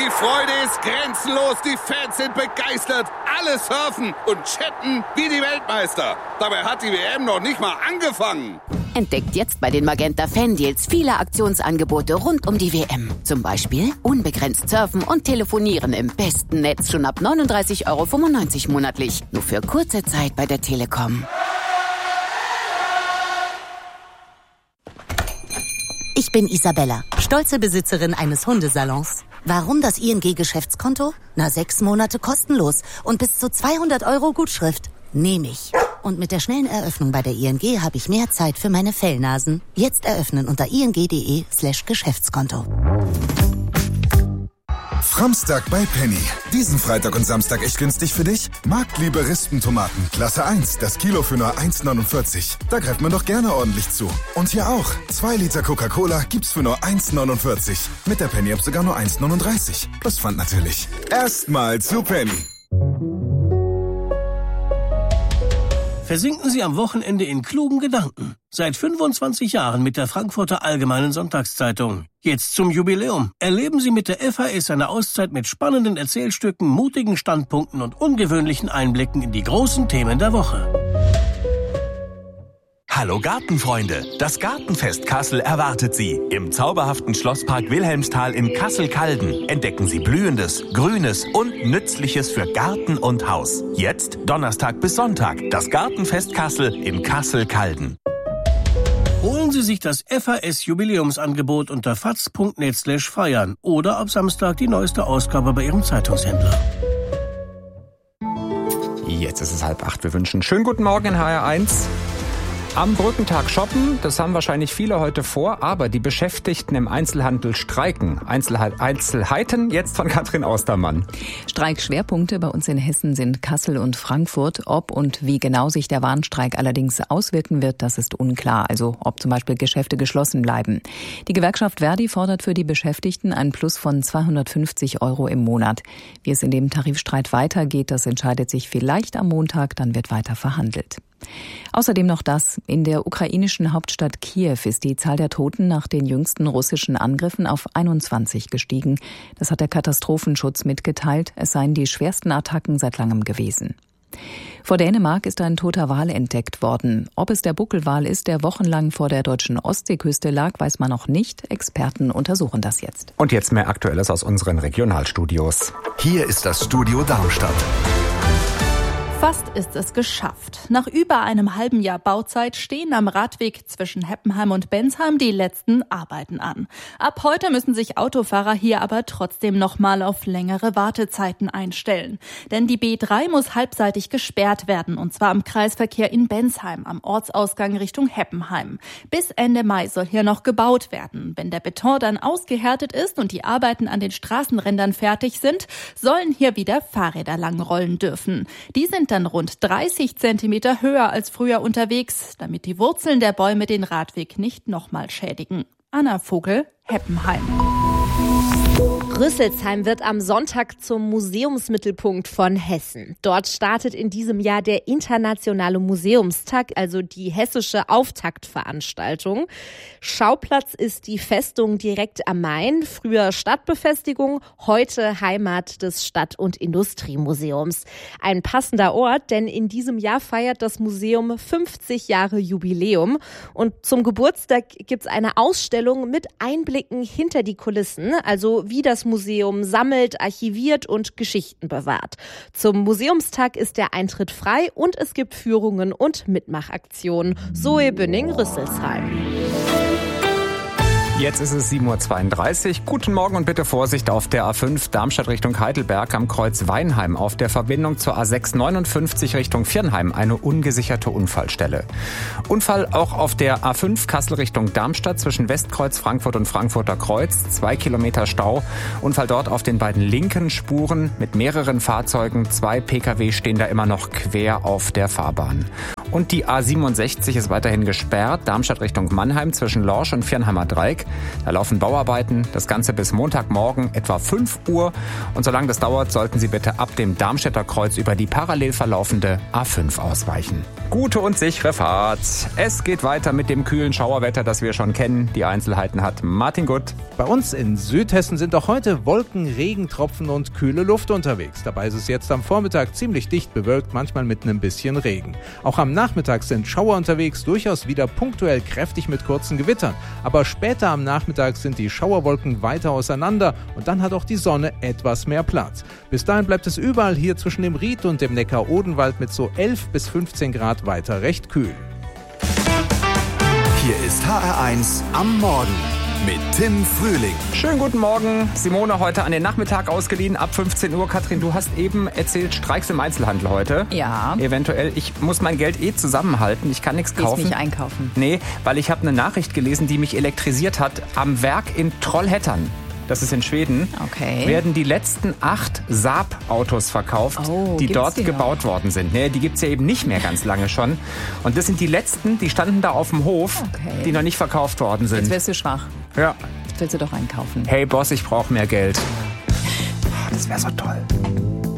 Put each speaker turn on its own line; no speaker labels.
Die Freude ist grenzenlos, die Fans sind begeistert, alle surfen und chatten wie die Weltmeister. Dabei hat die WM noch nicht mal angefangen.
Entdeckt jetzt bei den Magenta Fan-Deals viele Aktionsangebote rund um die WM. Zum Beispiel unbegrenzt surfen und telefonieren im besten Netz schon ab 39,95 € monatlich. Nur für kurze Zeit bei der Telekom.
Ich bin Isabella, stolze Besitzerin eines Hundesalons. Warum das ING-Geschäftskonto? 6 Monate kostenlos und bis zu 200 € Gutschrift. Nehme ich. Und mit der schnellen Eröffnung bei der ING habe ich mehr Zeit für meine Fellnasen. Jetzt eröffnen unter ing.de/Geschäftskonto.
Framstag bei Penny. Diesen Freitag und Samstag echt günstig für dich? Marktliebe Rispentomaten, Klasse 1, das Kilo für nur 1,49. Da greift man doch gerne ordentlich zu. Und hier auch. 2 Liter Coca-Cola gibt's für nur 1,49. Mit der Penny-App sogar nur 1,39. Plus Pfand natürlich. Erstmal zu Penny.
Versinken Sie am Wochenende in klugen Gedanken. Seit 25 Jahren mit der Frankfurter Allgemeinen Sonntagszeitung. Jetzt zum Jubiläum. Erleben Sie mit der FAS eine Auszeit mit spannenden Erzählstücken, mutigen Standpunkten und ungewöhnlichen Einblicken in die großen Themen der Woche.
Hallo Gartenfreunde, das Gartenfest Kassel erwartet Sie. Im zauberhaften Schlosspark Wilhelmsthal in Kassel-Calden entdecken Sie Blühendes, Grünes und Nützliches für Garten und Haus. Jetzt Donnerstag bis Sonntag, das Gartenfest Kassel in Kassel-Calden.
Holen Sie sich das FAS-Jubiläumsangebot unter faz.net/feiern oder ab Samstag die neueste Ausgabe bei Ihrem Zeitungshändler.
Jetzt ist es 7:30. Wir wünschen schönen guten Morgen in HR1. Am Brückentag shoppen, das haben wahrscheinlich viele heute vor, aber die Beschäftigten im Einzelhandel streiken. Einzelheiten jetzt von Katrin Austermann.
Streikschwerpunkte bei uns in Hessen sind Kassel und Frankfurt. Ob und wie genau sich der Warnstreik allerdings auswirken wird, das ist unklar. Also ob zum Beispiel Geschäfte geschlossen bleiben. Die Gewerkschaft Verdi fordert für die Beschäftigten einen Plus von 250 € im Monat. Wie es in dem Tarifstreit weitergeht, das entscheidet sich vielleicht am Montag, dann wird weiter verhandelt. Außerdem noch das: In der ukrainischen Hauptstadt Kiew ist die Zahl der Toten nach den jüngsten russischen Angriffen auf 21 gestiegen. Das hat der Katastrophenschutz mitgeteilt. Es seien die schwersten Attacken seit langem gewesen. Vor Dänemark ist ein toter Wal entdeckt worden. Ob es der Buckelwal ist, der wochenlang vor der deutschen Ostseeküste lag, weiß man noch nicht. Experten untersuchen das jetzt.
Und jetzt mehr Aktuelles aus unseren Regionalstudios.
Hier ist das Studio Darmstadt.
Fast ist es geschafft. Nach über einem halben Jahr Bauzeit stehen am Radweg zwischen Heppenheim und Bensheim die letzten Arbeiten an. Ab heute müssen sich Autofahrer hier aber trotzdem nochmal auf längere Wartezeiten einstellen. Denn die B3 muss halbseitig gesperrt werden, und zwar am Kreisverkehr in Bensheim, am Ortsausgang Richtung Heppenheim. Bis Ende Mai soll hier noch gebaut werden. Wenn der Beton dann ausgehärtet ist und die Arbeiten an den Straßenrändern fertig sind, sollen hier wieder Fahrräder langrollen dürfen. Die sind dann rund 30 Zentimeter höher als früher unterwegs, damit die Wurzeln der Bäume den Radweg nicht nochmal schädigen. Anna Vogel, Heppenheim.
Rüsselsheim wird am Sonntag zum Museumsmittelpunkt von Hessen. Dort startet in diesem Jahr der Internationale Museumstag, also die hessische Auftaktveranstaltung. Schauplatz ist die Festung direkt am Main, früher Stadtbefestigung, heute Heimat des Stadt- und Industriemuseums. Ein passender Ort, denn in diesem Jahr feiert das Museum 50 Jahre Jubiläum. Und zum Geburtstag gibt's eine Ausstellung mit Einblicken hinter die Kulissen, also wie das Museum sammelt, archiviert und Geschichten bewahrt. Zum Museumstag ist der Eintritt frei und es gibt Führungen und Mitmachaktionen. Zoe Bünning-Rüsselsheim.
Jetzt ist es 7:32 Uhr. Guten Morgen und bitte Vorsicht auf der A5 Darmstadt Richtung Heidelberg am Kreuz Weinheim. Auf der Verbindung zur A6 59 Richtung Viernheim eine ungesicherte Unfallstelle. Unfall auch auf der A5 Kassel Richtung Darmstadt zwischen Westkreuz Frankfurt und Frankfurter Kreuz. 2 Kilometer Stau. Unfall dort auf den beiden linken Spuren mit mehreren Fahrzeugen. 2 Pkw stehen da immer noch quer auf der Fahrbahn. Und die A67 ist weiterhin gesperrt, Darmstadt Richtung Mannheim zwischen Lorsch und Viernheimer Dreieck. Da laufen Bauarbeiten, das Ganze bis Montagmorgen etwa 5 Uhr. Und solange das dauert, sollten Sie bitte ab dem Darmstädter Kreuz über die parallel verlaufende A5 ausweichen. Gute und sichere Fahrt. Es geht weiter mit dem kühlen Schauerwetter, das wir schon kennen. Die Einzelheiten hat Martin Gutt.
Bei uns in Südhessen sind auch heute Wolken, Regentropfen und kühle Luft unterwegs. Dabei ist es jetzt am Vormittag ziemlich dicht bewölkt, manchmal mit einem bisschen Regen. Auch am Nachmittag sind Schauer unterwegs, durchaus wieder punktuell kräftig mit kurzen Gewittern. Aber später am Nachmittag sind die Schauerwolken weiter auseinander und dann hat auch die Sonne etwas mehr Platz. Bis dahin bleibt es überall hier zwischen dem Ried und dem Neckar-Odenwald mit so 11 bis 15 Grad weiter recht kühl.
Hier ist HR1 am Morgen mit Tim Frühling.
Schönen guten Morgen. Simone heute an den Nachmittag ausgeliehen, ab 15 Uhr. Katrin, du hast eben erzählt, Streiks im Einzelhandel heute.
Ja.
Eventuell. Ich muss mein Geld zusammenhalten. Ich kann nichts kaufen.
Gehst nicht einkaufen?
Nee, weil ich habe eine Nachricht gelesen, die mich elektrisiert hat. Am Werk in Trollhättan, das ist in Schweden, werden die letzten 8 Saab-Autos verkauft, die dort gebaut worden sind. Nee, die gibt's ja eben nicht mehr ganz lange schon. Und das sind die letzten, die standen da auf dem Hof, die noch nicht verkauft worden sind.
Jetzt wärst du schwach.
Ja.
Jetzt willst du doch einkaufen.
Hey Boss, ich brauche mehr Geld. Das wäre so toll.